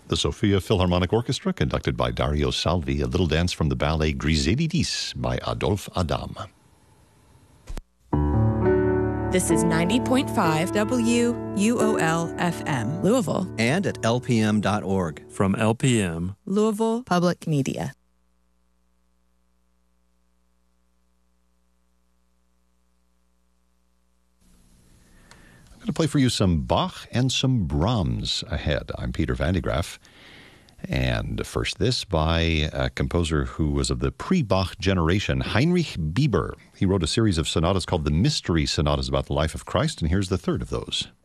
The Sofia Philharmonic Orchestra, conducted by Dario Salvi, a little dance from the ballet Griselidis by Adolphe Adam. This is 90.5 WUOL-FM, Louisville. And at lpm.org. From LPM, Louisville Public Media. I'm going to play for you some Bach and some Brahms ahead. I'm Peter Van de Graaff. And first this by a composer who was of the pre-Bach generation, Heinrich Bieber. He wrote a series of sonatas called the Mystery Sonatas about the life of Christ, and here's the third of those.